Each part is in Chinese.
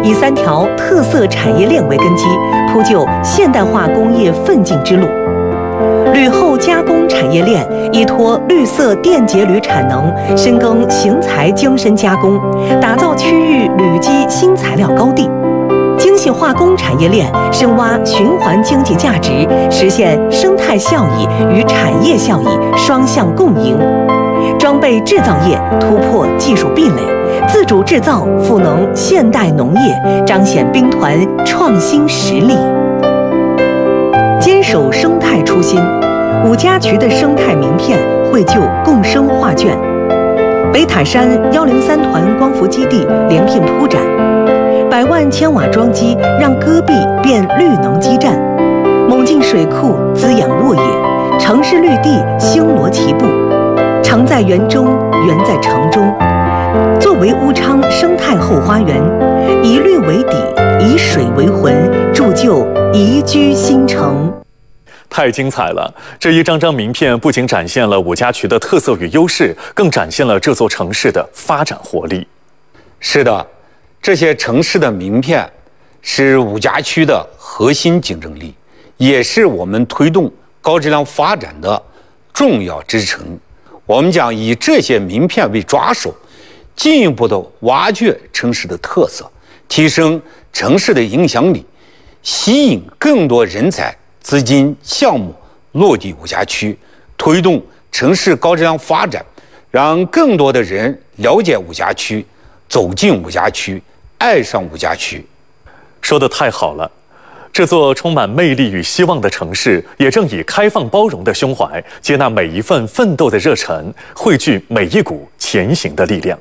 以3条特色产业链为根基，铺就现代化工业奋进之路。铝后加工产业链依托绿色电解铝产能，深耕型材精深加工，打造区域铝基新材料高地。精细化工产业链深挖循环经济价值，实现生态效益与产业效益双向共赢。装备制造业突破技术壁垒，自主制造赋能现代农业，彰显兵团创新实力。坚守生态初心，五家渠的生态名片绘就共生画卷。北塔山103团光伏基地联聘铺展，100万千瓦装机让戈壁变绿能基站，猛进水库滋养落叶，城市绿地星罗棋布。城在园中，园在城中。作为乌昌生态后花园，以绿为底，以水为魂，铸就宜居新城。 太精彩了！这一张张名片不仅展现了五家渠的特色与优势，更展现了这座城市的发展活力。 是的，这些城市的名片是五家渠的核心竞争力，也是我们推动高质量发展的重要支撑。我们将以这些名片为抓手，进一步的挖掘城市的特色，提升城市的影响力，吸引更多人才、资金、项目落地五家渠，推动城市高质量发展，让更多的人了解五家渠，走进五家渠，爱上五家渠。 说得太好了！这座充满魅力与希望的城市，也正以开放包容的胸怀，接纳每一份奋斗的热忱，汇聚每一股前行的力量。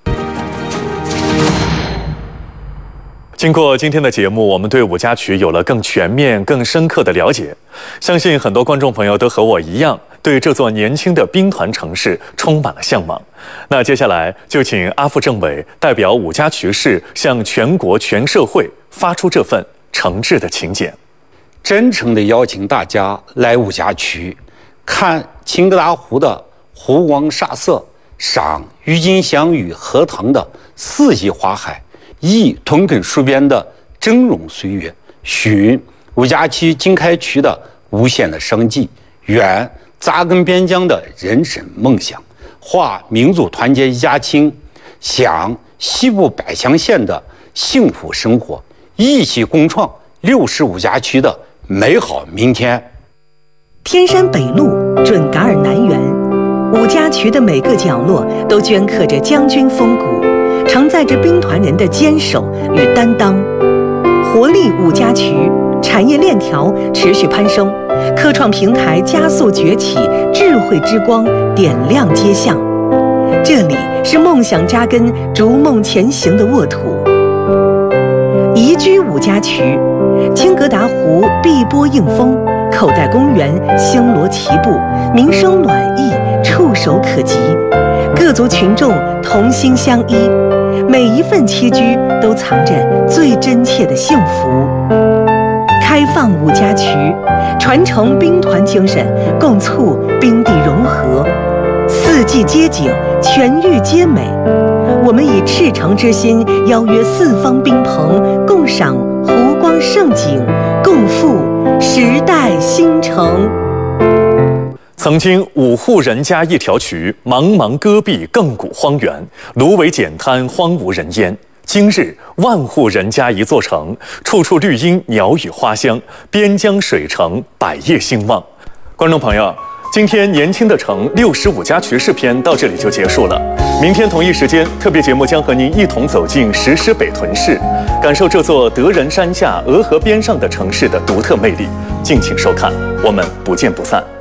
经过今天的节目，我们对五家渠有了更全面、更深刻的了解。相信很多观众朋友都和我一样，对这座年轻的兵团城市充满了向往。那接下来就请阿副政委代表五家渠市向全国全社会发出这份诚挚的请柬， 真诚地邀请大家来五家渠，看青格达湖的湖光煞色，赏郁金香与荷塘的四季花海，忆屯垦戍边的峥嵘岁月，寻五家渠经开渠的无限的生机，圆扎根边疆的人生梦想，画民族团结一家亲，享西部百乡县的幸福生活，一起共创65家渠的美好明天。 天山北路准噶尔南园，五家渠的每个角落都镌刻着将军风骨，承载着兵团人的坚守与担当。活力五家渠，产业链条持续攀升，科创平台加速崛起，智慧之光点亮街巷。这里是梦想扎根、逐梦前行的沃土。宜居五家渠，青格达湖碧波映风，口袋公园星罗棋布，民生暖意触手可及，各族群众同心相依，每一份栖居都藏着最真切的幸福。开放五家渠，传承兵团精神，共促兵地融合，四季皆景，全域皆美。我们以赤诚之心邀约四方宾朋，共赏湖光胜景，共赴时代新城。 曾经5户人家一条渠，茫茫戈壁亘古荒原，芦苇简滩荒无人烟。今日万户人家一座城，处处绿荫鸟语花香，边疆水城百业兴旺。观众朋友，今天年轻的城65家渠市篇到这里就结束了。明天同一时间，特别节目将和您一同走进石狮北屯市，感受这座德仁山下鹅河边上的城市的独特魅力。敬请收看，我们不见不散。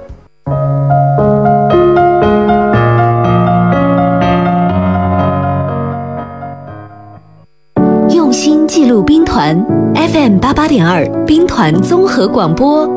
用心记录兵团 FM88.2兵团综合广播。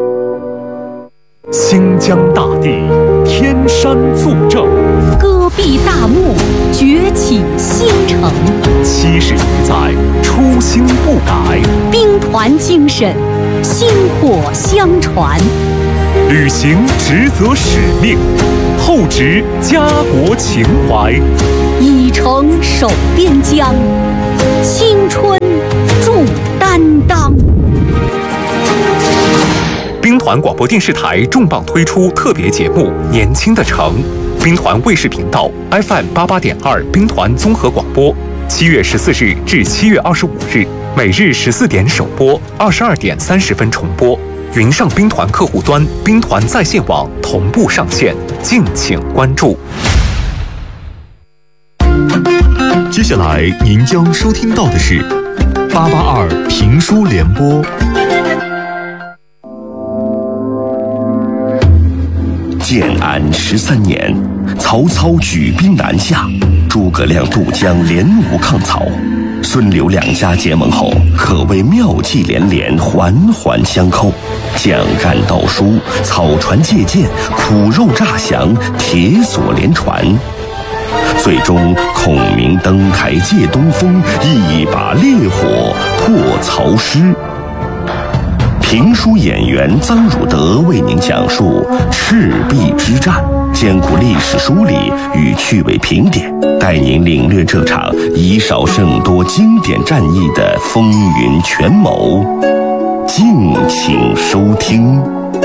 新疆大地，天山纵正， 戈壁大幕，崛起新城。 70余载，初心不改， 兵团精神，薪火相传。 履行职责使命，厚植家国情怀， 以诚守边疆，青春团广播电视台重磅推出特别节目《年轻的城》，兵团卫视频道 FM88.2 兵团综合广播，7月14日至7月25日，每日14点首播，22点30分重播。云上兵团客户端、兵团在线网同步上线，敬请关注。 接下来您将收听到的是882评书联播。 建安13年，曹操举兵南下，诸葛亮渡江联吴抗曹，孙刘两家结盟后，可谓妙计连连，环环相扣，蒋干盗书，草船借箭，苦肉诈降，铁索连传。最终孔明登台借东风，一把烈火破曹师。评书演员臧汝德为您讲述赤壁之战，兼顾历史梳理与趣味评点，带您领略这场以少胜多经典战役的风云权谋。敬请收听。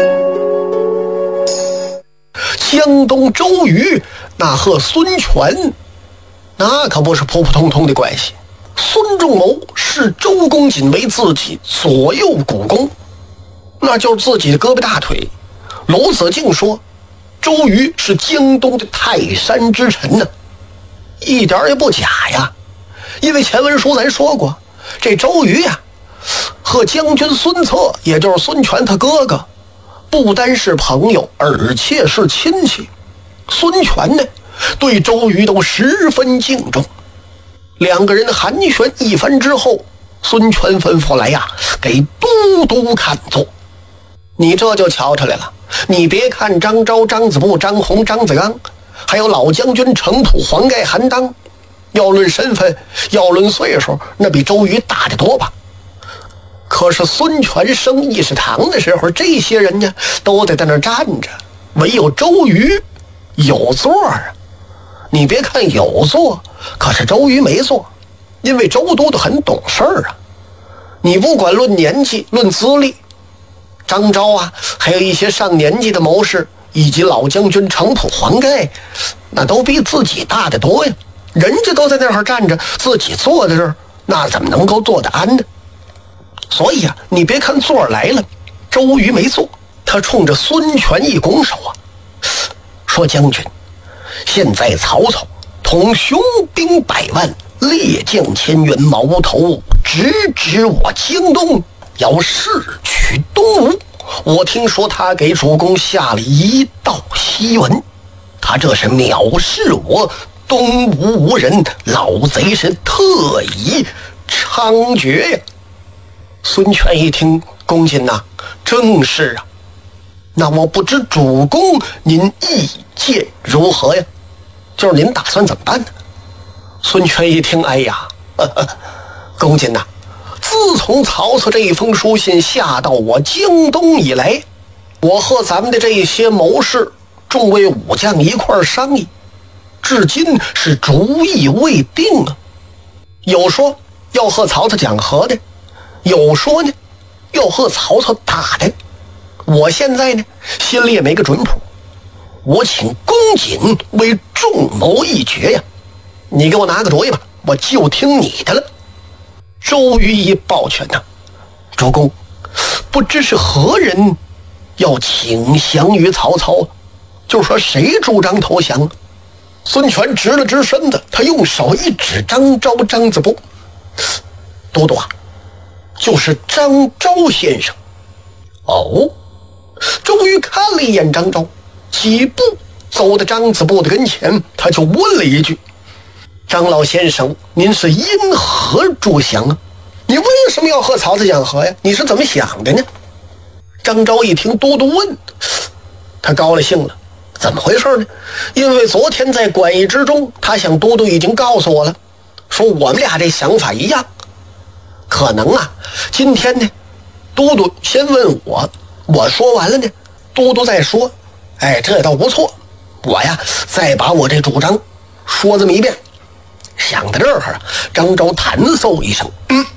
江东周瑜那和孙权那可不是普普通通的关系。孙仲谋视周公瑾为自己左右股肱，那就是自己的胳膊大腿。娄子敬说周瑜是江东的泰山之臣呢，一点也不假呀。因为前文书咱说过，这周瑜呀和将军孙策，也就是孙权他哥哥，不单是朋友，而且是亲戚。孙权呢对周瑜都十分敬重。两个人寒暄一番之后，孙权吩咐来呀，给都督看奏。你这就瞧出来了，你别看张昭、张子布、张宏、张子刚，还有老将军程普、黄盖、韩当，要论身份，要论岁数，那比周瑜大得多吧。可是孙权升议事堂的时候，这些人呢都在那儿站着，唯有周瑜有座啊。你别看有座，可是周瑜没座，因为周都督很懂事儿啊。你不管论年纪论资历，张昭啊还有一些上年纪的谋士，以及老将军程普、黄盖，那都比自己大得多呀。人家都在那儿站着，自己坐在这儿，那怎么能够坐得安呢？所以啊，你别看座来了，周瑜没坐，他冲着孙权一拱手啊，说将军，现在曹操统雄兵100万，列将千员，矛头直指我京东，要势取东吴。我听说他给主公下了一道檄文，他这是藐视我，东吴无人，老贼是特意猖獗呀。孙权一听，公瑾呐，正是啊，那我不知主公您意见如何呀？就是您打算怎么办呢？孙权一听，哎呀，公瑾呐，自从曹操这一封书信下到我京东以来，我和咱们的这些谋士众位武将一块商议，至今是主意未定啊。有说要和曹操讲和的，有说呢要和曹操打的。我现在呢心里也没个准谱，我请公瑾为众谋一决呀，你给我拿个主意吧，我就听你的了。周瑜一抱拳呐，主公，不知是何人要请降于曹操，就是说谁主张投降？孙权直了直身子，他用手一指张昭、张子布，都督啊，就是张昭先生。哦，周瑜看了一眼张昭，几步走到张子布的跟前，他就问了一句，张老先生，您是因何主降啊？你为什么要和曹操讲和呀？你是怎么想的呢？张昭一听都督问，他高了兴了。怎么回事呢？因为昨天在馆驿之中，他想都督已经告诉我了，说我们俩这想法一样。可能啊，今天呢，都督先问我，我说完了呢，都督再说。哎，这倒不错，我呀再把我这主张说这么一遍。想到这儿啊，张昭弹嗽一声，